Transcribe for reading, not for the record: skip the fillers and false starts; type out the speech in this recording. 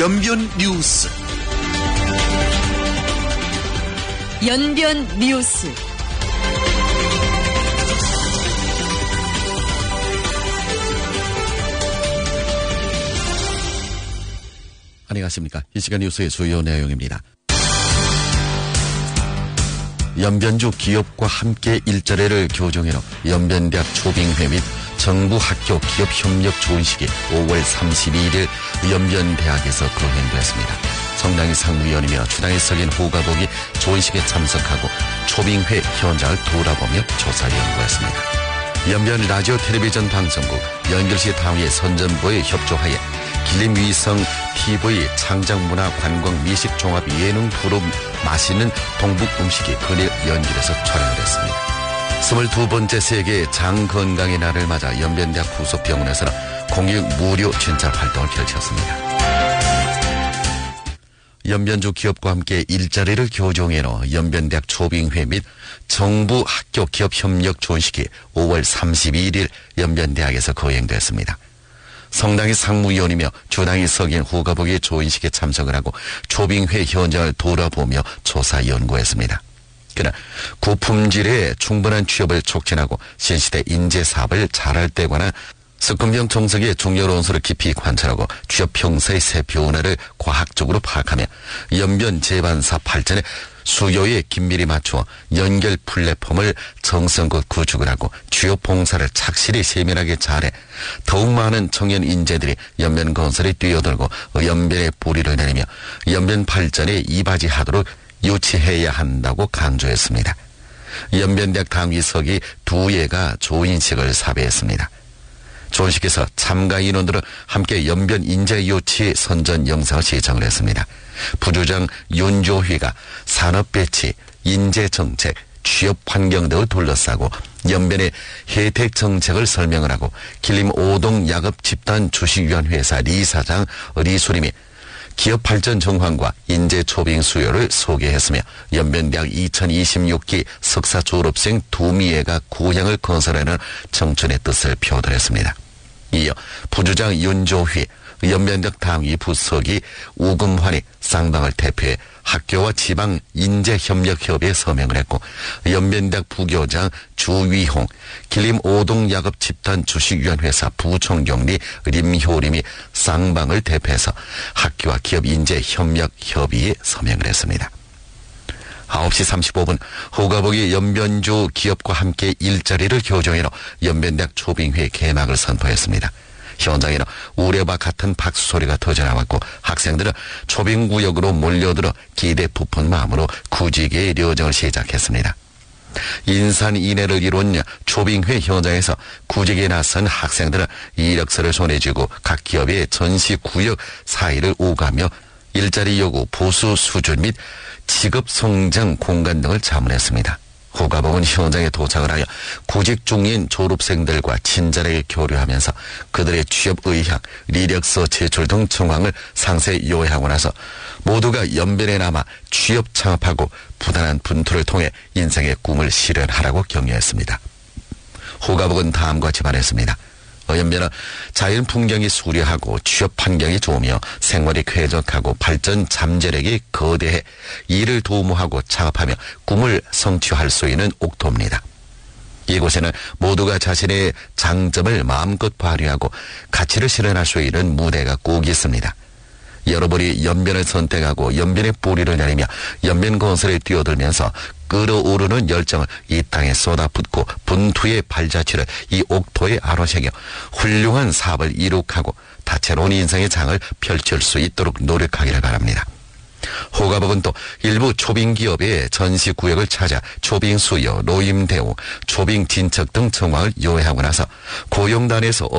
연변 뉴스. 연변 뉴스. 안녕하십니까. 이 시간 뉴스의 주요 내용입니다. 연변주 기업과 함께 일자리를 교정해로 연변대학 초빙회 및 정부 학교 기업 협력 조인식이 5월 32일 연변대학에서 거행됐습니다. 성당의 상무위원이며 주당에 서긴 호가복이 조인식에 참석하고 초빙회 현장을 돌아보며 조사 연구했습니다. 연변 라디오 텔레비전 방송국 연결시 당회 선전부의 협조하에 길림위성 TV 창작문화관광 미식종합 예능 프로 맛있는 동북 음식이 그늘 연길에서 촬영을 했습니다. 22번째 세계 장건강의 날을 맞아 연변대학附属병원에서는 공익 무료 진찰 활동을 펼쳤습니다. 연변주 기업과 함께 일자리를 교정해놓은 연변대학 초빙회 및 정부 학교 기업 협력 조인식이 5월 31일 연변대학에서 거행됐습니다. 성당의 상무위원이며 주당의 석인 후가복의 조인식에 참석을 하고 초빙회 현장을 돌아보며 조사 연구했습니다. 그러나 고품질의 충분한 취업을 촉진하고 신시대 인재사업을 잘할 때 관한 석금형 정석의 중요론서를 깊이 관찰하고 취업 형사의 새 변화를 과학적으로 파악하며 연변 재반사 발전에 수요에 긴밀히 맞추어 연결 플랫폼을 정성껏 구축을 하고 취업 봉사를 착실히 세밀하게 잘해 더욱 많은 청년 인재들이 연변 건설에 뛰어들고 연변의 뿌리를 내리며 연변 발전에 이바지하도록 유치해야 한다고 강조했습니다. 연변대학 당위석이 2예가 조인식을 삽입했습니다. 조인식에서 참가 인원들은 함께 연변 인재 유치 선전 영상을 시청을 했습니다. 부주장 윤조휘가 산업 배치, 인재 정책, 취업 환경 등을 둘러싸고 연변의 혜택 정책을 설명을 하고 길림 5동 야급 집단 주식위원회사 리사장 리수림이 기업 발전 정황과 인재 초빙 수요를 소개했으며 연변대학 2026기 석사 졸업생 2미애가 고향을 건설하는 청춘의 뜻을 표현했습니다. 이어 부주장 윤조휘, 연변대학 당위 부서기 우금환이 쌍방을 대표해 학교와 지방 인재협력협의에 서명을 했고 연변대학 부교장 주위홍, 길림 5동 야급 집단 주식위원회사 부총경리 림효림이 쌍방을 대표해서 학교와 기업 인재협력협의에 서명을 했습니다. 9시 35분 호가복이 연변주 기업과 함께 일자리를 교정해로 연변대학 초빙회 개막을 선포했습니다. 현장에는 우레와 같은 박수 소리가 터져나왔고 학생들은 초빙구역으로 몰려들어 기대 부푼 마음으로 구직의 여정을 시작했습니다. 인산인해를 이룬 초빙회 현장에서 구직에 나선 학생들은 이력서를 손에 쥐고 각 기업의 전시구역 사이를 오가며 일자리 요구, 보수 수준 및 직업 성장 공간 등을 자문했습니다. 호가복은 현장에 도착을 하여 구직 중인 졸업생들과 친절하게 교류하면서 그들의 취업 의향, 이력서 제출 등 정황을 상세히 요약하고 나서 모두가 연변에 남아 취업 창업하고 부단한 분투를 통해 인생의 꿈을 실현하라고 격려했습니다. 호가복은 다음과 같이 말했습니다. 연변은 자연 풍경이 수려하고 취업 환경이 좋으며 생활이 쾌적하고 발전 잠재력이 거대해 이를 도모하고 창업하며 꿈을 성취할 수 있는 옥토입니다. 이곳에는 모두가 자신의 장점을 마음껏 발휘하고 가치를 실현할 수 있는 무대가 꼭 있습니다. 여러분이 연변을 선택하고 연변의 뿌리를 내리며 연변 건설에 뛰어들면서 끓어오르는 열정을 이 땅에 쏟아붓고 분투의 발자취를 이 옥토에 아로새겨 훌륭한 사업을 이룩하고 다채로운 인생의 장을 펼칠 수 있도록 노력하기를 바랍니다. 호가복은 또 일부 초빙기업의 전시구역을 찾아 초빙 수요, 노임 대우, 초빙 진척 등 정황을 요약하고 나서 고용단에서